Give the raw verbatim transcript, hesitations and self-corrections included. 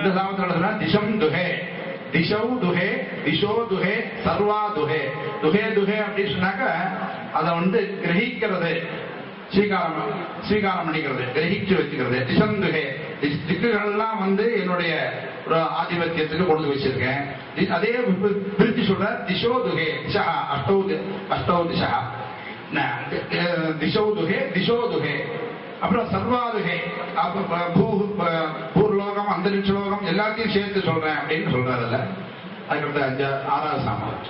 இந்த சாமத்துல திசம் துஹே, திசௌ துஹே, திசோ துஹே, சர்வா துஹே. துஹே துஹே அப்படின்னு சொன்னாக்க அதை வந்து கிரகிக்கிறது, ஸ்வீகாரம் ஸ்வீகாரம் பண்ணிக்கிறது, கிரகிச்சு வச்சுக்கிறது. திசம் துஹே, திக்குகள்லாம் வந்து என்னுடைய ஒரு ஆதிபத்தியத்துக்கு கொண்டு வச்சிருக்கேன். அதே பிரித்து சொல்ற திசோ துஹே, திசா அஷ்டௌ அஷ்டௌ திசா, திசௌ துஹே, திசோ துஹே. அப்புறம் சர்வாதுகே, பூர்லோகம் அந்தரிட்சலோகம் எல்லாத்தையும் சேர்த்து சொல்றேன் அப்படின்னு சொல்றாருல்ல. அதுக்கடுத்த அஞ்சு ஆறாவது சாமம்